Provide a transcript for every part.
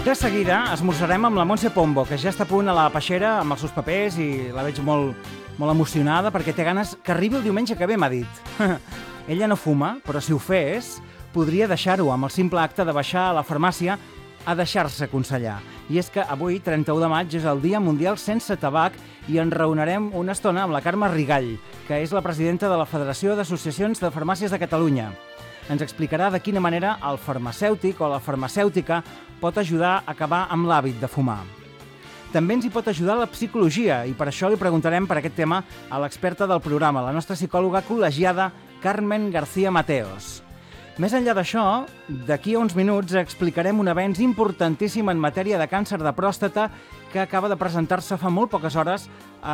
De seguida esmorzarem amb la Montse Pombo, que ja està a punt a la peixera amb els seus papers i la veig molt emocionada perquè té ganes que arribi el diumenge que ve, m'ha dit. Ella no fuma, però si ho fes, podria deixar-ho amb el simple acte de baixar a la farmàcia a deixar-se aconsellar. I és que avui, 31 de maig, és el Dia Mundial Sense Tabac i ens reunirem una estona amb la Carme Rigall, que és la presidenta de la Federació d'Associacions de Farmàcies de Catalunya. Ens explicarà de quina manera el farmacèutic o la farmacèutica pot ajudar a acabar amb l'hàbit de fumar. També ens hi pot ajudar la psicologia i per això li preguntarem per aquest tema a l'experta del programa, la nostra psicòloga col·legiada Carmen García Mateos. Més enllà d'això, d'aquí a uns minuts explicarem un avenç importantíssim en matèria de càncer de pròstata que acaba de presentar-se fa molt poques hores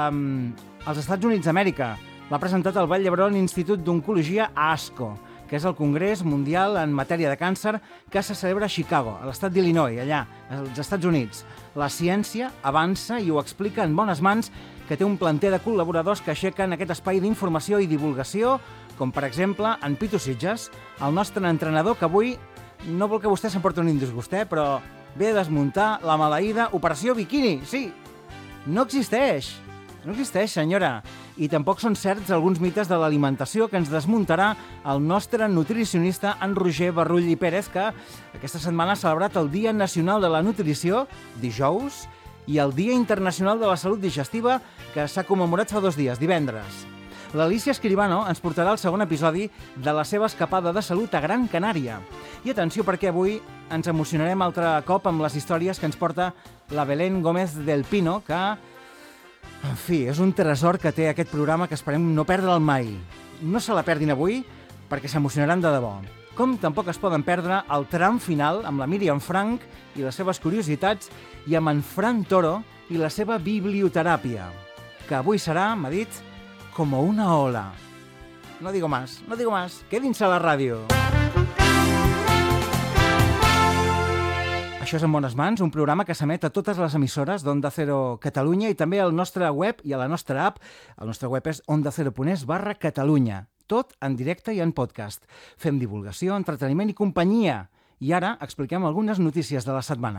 als Estats Units d'Amèrica. L'ha presentat el Vall d'Hebron Institut d'Oncologia ASCO, que és el Congrés Mundial en Matèria de Càncer que se celebra a Chicago, a l'estat d'Illinois, allà, als Estats Units. La ciència avança i ho explica en bones mans, que té un planter de col·laboradors que aixequen aquest espai d'informació i divulgació, com per exemple en Pitu Sitges, el nostre entrenador que avui no vol que vostè s'emporti un indisgust, però ve a desmuntar la maleïda Operació Biquini. Sí, no existeix, senyora. I tampoc són certs alguns mites de l'alimentació que ens desmuntarà el nostre nutricionista, en Roger Barrull i Pérez, que aquesta setmana ha celebrat el Dia Nacional de la Nutrició, dijous, i el Dia Internacional de la Salut Digestiva, que s'ha commemorat fa 2 dies, divendres. L'Alicia Escribano ens portarà el segon episodi de la seva escapada de salut a Gran Canària. I atenció, perquè avui ens emocionarem altre cop amb les històries que ens porta la Belén Gómez del Pino, que en fi, és un tresor que té aquest programa que esperem no perdre'l mai. No se la perdin avui perquè s'emocionaran de debò. Com tampoc es poden perdre el tram final amb la Míriam Frank i les seves curiositats i amb en Fran Toro i la seva biblioteràpia, que avui serà, m'ha dit, com una ola. No digo más, quédense a la ràdio. Això és En Bones Mans, un programa que s'emet a totes les emissores d'Onda Cero Catalunya i també al nostre web i a la nostra app. El nostre web és ondacero.es/Catalunya. Tot en directe i en podcast. Fem divulgació, entreteniment i companyia. I ara expliquem algunes notícies de la setmana.